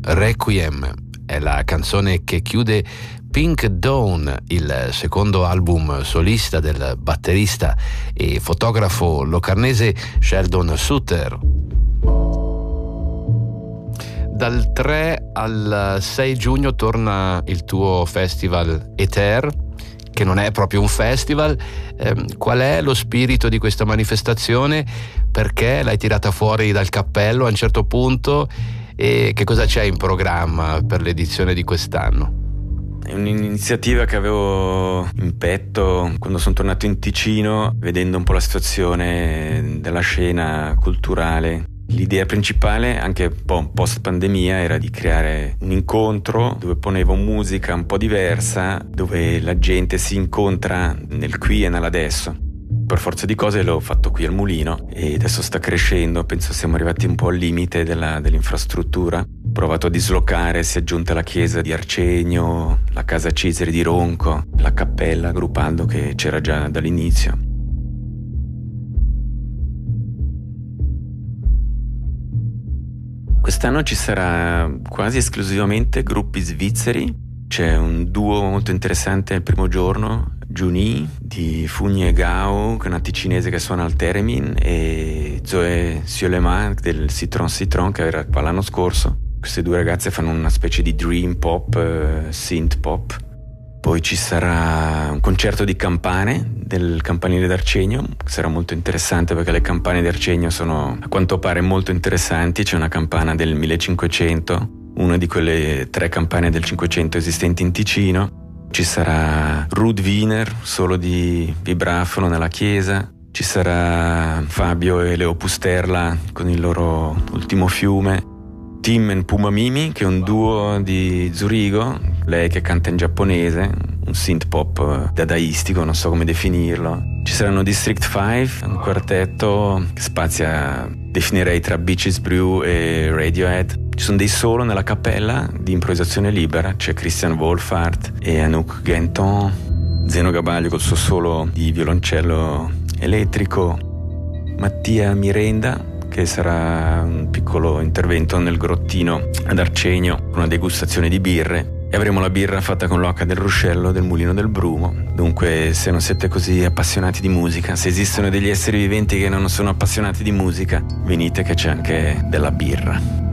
Requiem è la canzone che chiude Pink Dawn, il secondo album solista del batterista e fotografo locarnese Sheldon Suter. Dal 3 al 6 giugno torna il tuo festival Ether, che non è proprio un festival. Qual è lo spirito di questa manifestazione? Perché l'hai tirata fuori dal cappello a un certo punto? E che cosa c'è in programma per l'edizione di quest'anno? È un'iniziativa che avevo in petto quando sono tornato in Ticino, vedendo un po' la situazione della scena culturale. L'idea principale, anche post pandemia, era di creare un incontro dove ponevo musica un po' diversa, dove la gente si incontra nel qui e nell'adesso. Per forza di cose l'ho fatto qui al Mulino e adesso sta crescendo, penso siamo arrivati un po' al limite dell'infrastruttura. Ho provato a dislocare, si è aggiunta la chiesa di Arcegno, la casa Cesare di Ronco, la cappella Gruppaldo che c'era già dall'inizio. Quest'anno ci sarà quasi esclusivamente gruppi svizzeri. C'è un duo molto interessante il primo giorno, Juni di Fugni e Gao, che è una ticinese che suona al Theremin, e Zoé Sioleman del Citron Citron, che era qua l'anno scorso. Queste due ragazze fanno una specie di dream pop, synth pop. Poi ci sarà un concerto di campane del campanile d'Arcegno, che sarà molto interessante perché le campane d'Arcegno sono a quanto pare molto interessanti. C'è una campana del 1500, una di quelle 3 campane del 500 esistenti in Ticino. Ci sarà Ruud Wiener, solo di vibrafono nella chiesa. Ci sarà Fabio e Leo Pusterla con il loro Ultimo Fiume. Tim e Puma Mimi, che è un duo di Zurigo, lei che canta in giapponese, un synth pop dadaistico, non so come definirlo. Ci saranno District 5, un quartetto che spazia, definirei, tra Beaches Brew e Radiohead. Ci sono dei solo nella cappella di improvvisazione libera, c'è Christian Wolfart e Anouk Genton, Zeno Gabaglio col suo solo di violoncello elettrico, Mattia Mirenda, che sarà un piccolo intervento nel grottino ad Arcegno, una degustazione di birre, e avremo la birra fatta con l'oca del ruscello del Mulino del Brumo. Dunque, se non siete così appassionati di musica, se esistono degli esseri viventi che non sono appassionati di musica, venite che c'è anche della birra.